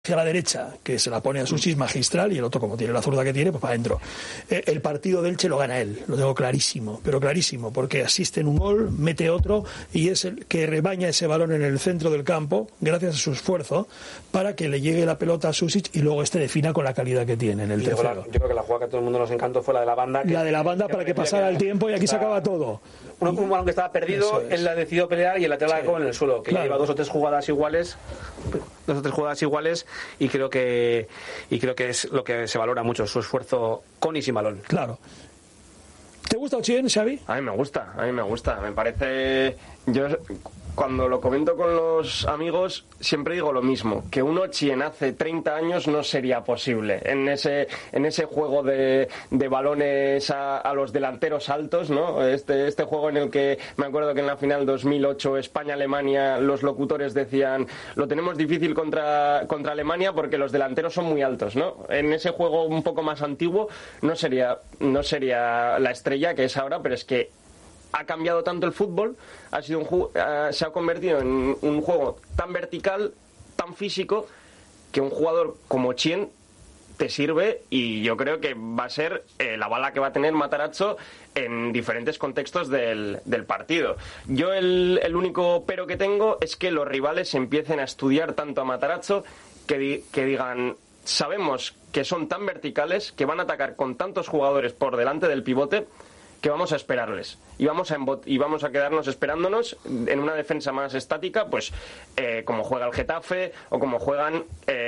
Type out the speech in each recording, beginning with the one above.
hacia la derecha, que se la pone a Susic magistral, y el otro, como tiene la zurda que tiene, pues para adentro. El partido del Elche lo gana él, lo tengo clarísimo, pero clarísimo, porque asiste en un gol, mete otro, y es el que rebaña ese balón en el centro del campo, gracias a su esfuerzo, para que le llegue la pelota a Susic y luego defina con la calidad que tiene en el tercero. Yo creo que la jugada que a todo el mundo nos encantó fue la de la banda. La de la banda para que pasara el tiempo y aquí se acaba todo. Un balón que estaba perdido, él la decidió pelear y el lateral acabó en el suelo, que lleva dos o tres jugadas iguales, y creo que es lo que se valora mucho, su esfuerzo con y sin balón. Claro. ¿Te gusta Ochieng, Xavi? A mí me gusta. Me parece... Yo cuando lo comento con los amigos siempre digo lo mismo, que un Ochieng hace 30 años no sería posible en ese juego de balones a los delanteros altos, ¿no? Este juego en el que me acuerdo que en la final 2008 España-Alemania los locutores decían lo tenemos difícil contra Alemania porque los delanteros son muy altos, ¿no? En ese juego un poco más antiguo no sería la estrella que es ahora, pero es que ha cambiado tanto el fútbol, se ha convertido en un juego tan vertical, tan físico, que un jugador como Ochieng te sirve, y yo creo que va a ser la bala que va a tener Matarazzo en diferentes contextos del partido. Yo el único pero que tengo es que los rivales empiecen a estudiar tanto a Matarazzo que digan, sabemos que son tan verticales, que van a atacar con tantos jugadores por delante del pivote, que vamos a esperarles y vamos a quedarnos esperándonos en una defensa más estática, pues como juega el Getafe o como juegan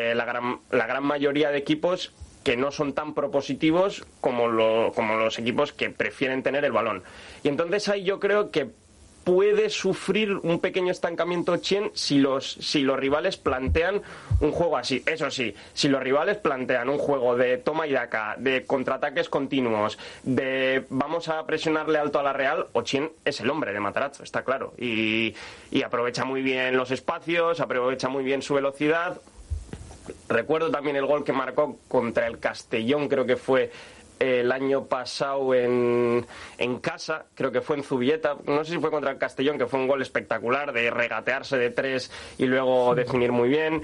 la gran mayoría de equipos que no son tan propositivos como los equipos que prefieren tener el balón. Y entonces ahí yo creo que puede sufrir un pequeño estancamiento Ochieng si los rivales plantean un juego así. Eso sí, si los rivales plantean un juego de toma y daca, de contraataques continuos, de vamos a presionarle alto a la Real, Ochieng es el hombre de Matarazzo, está claro. Y aprovecha muy bien los espacios, aprovecha muy bien su velocidad. Recuerdo también el gol que marcó contra el Castellón, creo que fue el año pasado en casa, creo que fue en Zubieta, no sé si fue contra el Castellón, que fue un gol espectacular de regatearse de tres y luego definir muy bien.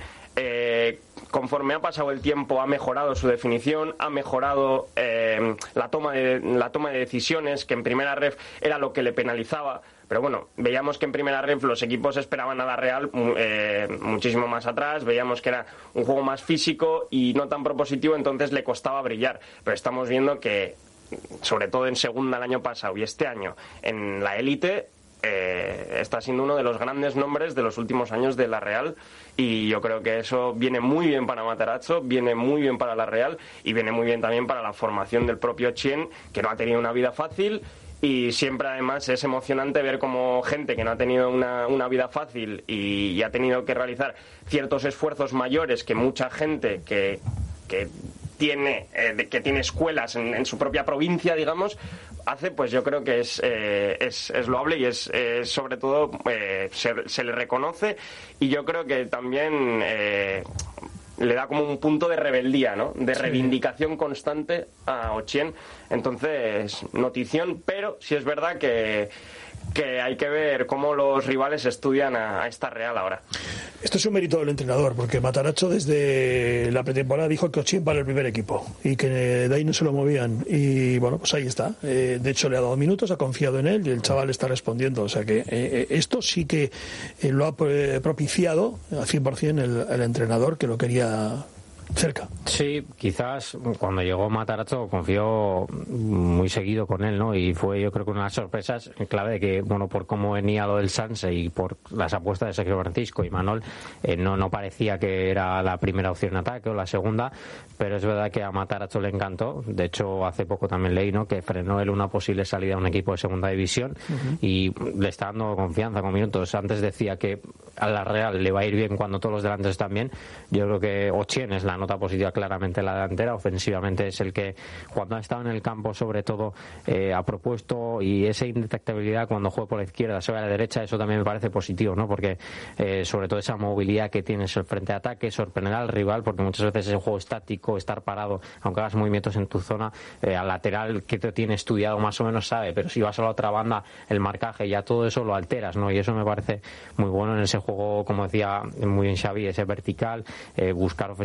Conforme ha pasado el tiempo ha mejorado su definición, ha mejorado la toma de decisiones, que en primera ref era lo que le penalizaba. Pero bueno, veíamos que en primera ref los equipos esperaban a la Real muchísimo más atrás, veíamos que era un juego más físico y no tan propositivo, entonces le costaba brillar. Pero estamos viendo que, sobre todo en segunda el año pasado y este año en la élite, está siendo uno de los grandes nombres de los últimos años de la Real, y yo creo que eso viene muy bien para Matarazzo, viene muy bien para la Real y viene muy bien también para la formación del propio Ochieng, que no ha tenido una vida fácil. Y siempre además es emocionante ver cómo gente que no ha tenido una vida fácil y ha tenido que realizar ciertos esfuerzos mayores que mucha gente que tiene escuelas en su propia provincia, digamos, hace, pues yo creo que es loable y es sobre todo se le reconoce, y yo creo que también le da como un punto de rebeldía, ¿no? De reivindicación constante a Ochieng. Entonces, notición, pero sí es verdad que hay que ver cómo los rivales estudian a esta Real ahora. Esto es un mérito del entrenador, porque Matarazzo desde la pretemporada dijo que Ochieng para el primer equipo y que de ahí no se lo movían, y bueno, pues ahí está. De hecho le ha dado minutos, ha confiado en él y el chaval está respondiendo, o sea que esto sí que lo ha propiciado al 100% el entrenador, que lo quería cerca. Sí, quizás cuando llegó Matarazzo confió muy seguido con él, ¿no? Y fue, yo creo que una de las sorpresas clave de que, bueno, por cómo venía lo del Sanse y por las apuestas de Sergio Francisco y Manol, no parecía que era la primera opción en ataque o la segunda, pero es verdad que a Matarazzo le encantó. De hecho, hace poco también leí, ¿no?, que frenó él una posible salida a un equipo de segunda división, y le está dando confianza con minutos. Antes decía que a la Real le va a ir bien cuando todos los delanteros están bien. Yo creo que Ochieng es la nota positiva claramente en la delantera. Ofensivamente es el que, cuando ha estado en el campo, sobre todo, ha propuesto, y esa indetectabilidad cuando juega por la izquierda, sobre la derecha, eso también me parece positivo, ¿no? Porque sobre todo esa movilidad que tienes el frente de ataque, sorprender al rival, porque muchas veces ese juego estático, estar parado, aunque hagas movimientos en tu zona, al lateral que te tiene estudiado más o menos sabe, pero si vas a la otra banda, el marcaje, ya todo eso lo alteras, ¿no? Y eso me parece muy bueno en ese juego, como decía muy bien Xavi, ese vertical, buscar